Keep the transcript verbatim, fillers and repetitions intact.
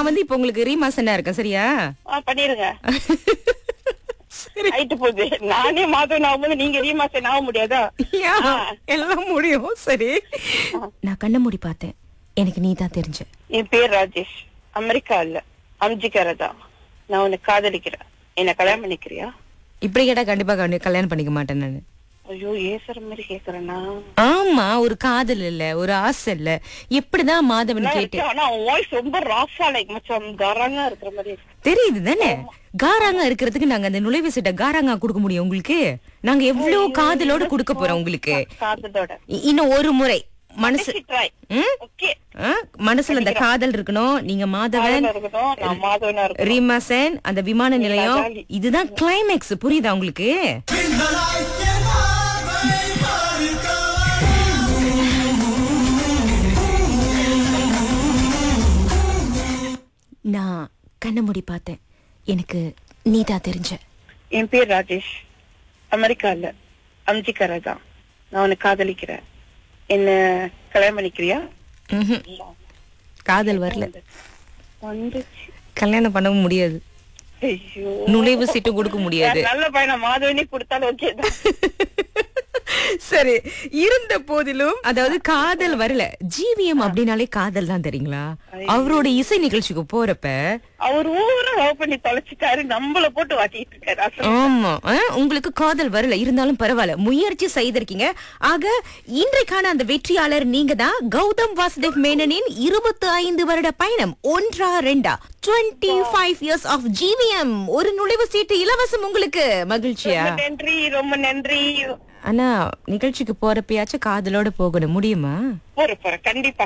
நான் வந்து இப்ப உங்களுக்கு ரீமாசனா இருக்கேன், சரியா? ஆ, பண்ணிருங்க. சரி. ஆயிட்டு போகுது. நானே மாதவன் ஆகும்போது நீங்க ரீமாசன் ஆக முடியாதா? யா, எல்லாம் முடியும். சரி, நான் கண்ண மூடி பார்த்தேன், எனக்கு நீ தான் தெரிஞ்ச. என் பேர் ராஜேஷ். அமெரிக்கா இல்ல, அம்ஜிக்காரதா. நான் உன்னை காதலிக்கிறேன். என்ன கல்யாணம் பண்ணிக்கிறியா? இப்படி கேட்டா கண்டிப்பா கண்டி- கல்யாணம் பண்ணிக்க மாட்டேன் நானு. ஐயோ, ஏசுற மாதிரி கேக்குறேன்னா? ஆமா, ஒரு காதல் இல்ல, ஒரு ஆசை இல்ல. எப்படிதான் மாதவன் கேட்டு ஆனா உன் வாய்ஸ் ரொம்ப ராஃபா, லைக் மச்சம் கரங்கா இருக்கிற மாதிரி இருக்கு. தெரியுது தானே? காராங்க இருக்கிறதுக்கு நாங்க அந்த நுழைவு சீட்டை காராங்க கொடுக்க முடியும் உங்களுக்கு? நாங்க எவ்வளவு காதலோட கொடுக்க போறோம் உங்களுக்கு. காதலோட இ- இன்னும் ஒரு முறை மனசு ட்ரை. ம்? ஓகே, ஆ, மனசுல அந்த காதல் இருக்கணும். நீங்க மாதவன், இருக்கணும். நான் மாதவனா இருக்கணும். ரீமாசன், அந்த விமான நிலையம், இதுதான் கிளைமேக்ஸ். புரியுதா உங்களுக்கு? நான் கண்ண மூடி பார்த்தேன், எனக்கு நீதான் தெரிஞ்ச. என் பேர் ராஜேஷ். அமெரிக்கா இல்ல, அம்ஜிக்காரதா. நான் உன்னை காதலிக்கிறேன். என்ன கல்யாணம் பண்ணிக்கிறியா? ம்ஹும். காதல் வரல, வந்துச்சு. கல்யாணம் பண்ண முடியாது, ஐயோ, நுழைவு சீட்டு கொடுக்க முடியாது. நல்ல பையனா மாதவனே கொடுத்தாலும் ஓகே தான். சரி, இருந்த போதிலும் அதாவது காதல் வரல. ஜிவிஎம் அப்படின்னாலே காதல் தான், தெரியுங்களா? அவரோட இசை நிகழ்ச்சிக்கு போறப்ப அவர் ஊரை லவ் பண்ணி தொலைச்சிட்டாரு, நம்மள போட்டு வாட்டிட்டு இருக்காரு. அசல் ஆமா, ஆ, உங்களுக்கு காதல் வரல, இருந்தாலும் பரவாயில்ல, முயற்சி செய்திருக்கீங்க. ஆக இன்றைக்கான அந்த வெற்றியாளர் நீங்க தான். கௌதம் வாசுதேவ் மேனனின் இருபத்தி ஐந்து வருட பயணம் ஒன்றா ரெண்டா twenty five years of GVM. ஒரு நுழைவு சீட்டு இலவசம் உங்களுக்கு. மகிழ்ச்சியா? ரொம்ப நன்றி, ரொம்ப நன்றி. ஆனா நிகழ்ச்சிக்கு போறப்பயாச்சும் காதலோட போகணும், முடியுமா? போற போற கண்டிப்பா.